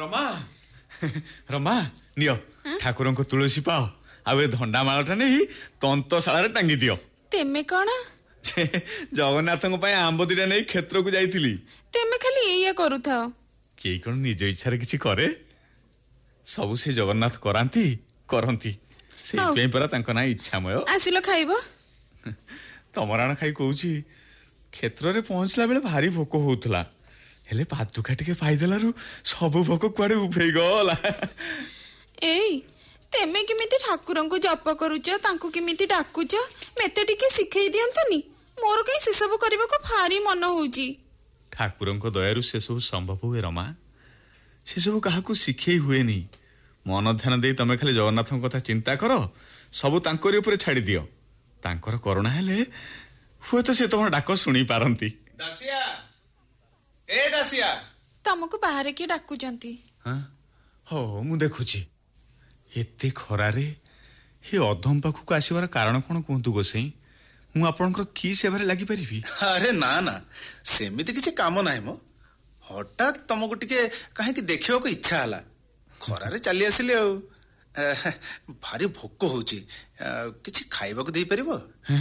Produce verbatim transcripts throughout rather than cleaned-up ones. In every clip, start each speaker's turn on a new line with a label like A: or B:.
A: Rama Rama neo Thakur को तुलसी पाओ आ धंडा मालटा नहीं तंतशाला टांगी दियो।
B: तेमे कौन
A: जगन्नाथ आंब दिटा नहीं क्षेत्र को जाइथिली।
B: तेमे खाली एया करू थाओ
A: के कौन निज इच्छा किछि करे सबु से जगन्नाथ करांती करंती से पे परा तांको ना इच्छामय
B: आसिलो खाइबो
A: तमराण खाई कहूची क्षेत्र रे पहुंचला बेले भारी भोक होउतला हेले पातुका टिके पाई देलारु सब भोक कुआडे उभेई गला।
B: एई तेमे किमिति ठाकुरन को जप करूच तांको किमिति डाकुच मेते टिके सिखै दियंतनी मोर कई से सब करबा को भारी मन होउची।
A: ठाकुरन को दयारु से सब संभव हुए रमा से सब काहा को सिखै हुए नी मन ध्यान दे तमे खाली जगन्नाथन कथा चिंता करो सब तांकरी ऊपर छाड़ी दियो तांकर करुणा हेले हुए तो से तुम डाक शुणी पारंती।
C: दासिया ए दासिया
B: तमको बाहर के डाकुचंती।
A: हां हो मु देखुची एते खरारे हे अधम पाखु आसीबार कारण कोन कोंतु गोसई मु आपनकर की सेवारे लागि परिबी।
C: अरे ना ना सेमिति किछि काम नाही मो हठात तमको टिके काहे कि देखियो को इच्छा हला खरारे चली आसिले भारी भोक होची किछि खाइबा को देई परिबो।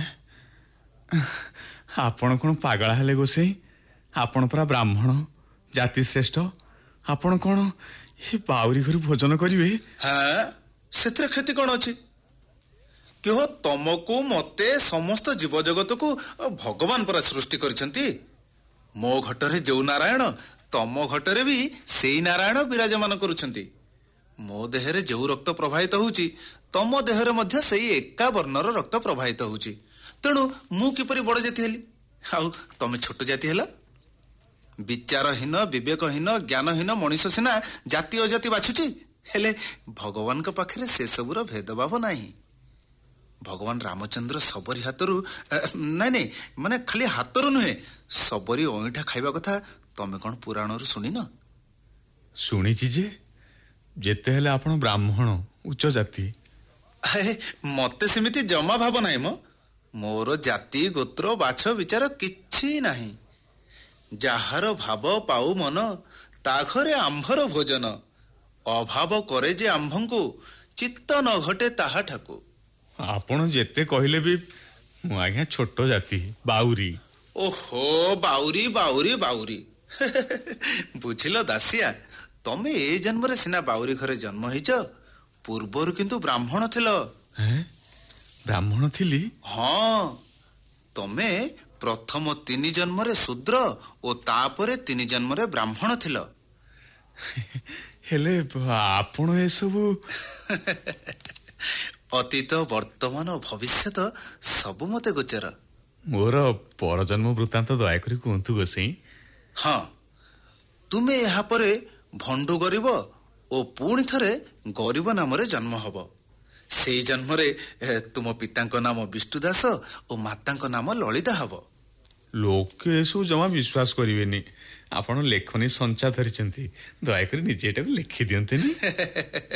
A: आपण कोन पागळा हेले गोसई आपण परा ब्राह्मण जाति श्रेष्ठ आपण कोन हे बाउरी घर भोजन करिवे।
C: हां सेत्र क्षति कोन अछि क्यों तमको मते समस्त जीव जगत को भगवान परा सृष्टि करिसंती मो घटरे जो नारायण तम घटरे भी सेई नारायण विराजमान करुछंती मो देहरे जो रक्त प्रवाहित होउची तम देहरे मध्य सेई एका वर्णर रक्त प्रवाहित होउची तेणु मु किपरि बड़ जाति हेली आउ तमे छोट जाति हेला विचारहीन विवेकहीन ज्ञानहीन मनुष्य सिना जाति अजाति बाछुची हेले भगवान का पाखरे से सबुर भेदभाव नाही। भगवान रामचंद्र सबरी हातरू नाई नाई माने खाली हातरू नुहे सबरी ओइठा खाइबा कथा तमे कोन पुराणरू सुनी न
A: सुनी जे जेते हेले आपण ब्राह्मण उच्च जाति
C: अरे मते समिति जमा भाव नाही मो मोर जाति गोत्र बाछ विचार किछि नाही जाहार भाव पाऊ मन ता घरे आंभर भोजन अभाव करे जे आंभंकु चित्त न घटे ताहा ठाकु।
A: आपण जेते कहले भी मु आज्ञा छोट जाति बाउरी।
C: ओहो बाउरी बाउरी बाउरी बुझिलो दासिया तमे ए जन्म रे सिना बाउरी घरे जन्म हिच पूर्वर किंतु ब्राह्मण थिलो।
A: हैं ब्राह्मण थिली।
C: हां तमे प्रथम तीन जन्म रे शूद्र ओ तापरे तीन जन्म रे ब्राह्मण थिलो।
A: हेले आपण ए सब
C: अतीत वर्तमान भविष्यत सब मते गोचर
A: मोर परजन्म वृत्तांत दया करी कोंतु गोसई।
C: हां तुमे यहाँ परे भंडू गरीब ओ पुणी थरे गरीब नाम रे जन्म हबो से जन्म रे तुम पितांको नाम विष्णुदास ओ मातांको नाम ललिता हबो।
A: लोक एसु जमा विश्वास करिवेनी आपण लेखनी संचा धरिचंती दया करी निजे एटा लिखि दियंतेनी।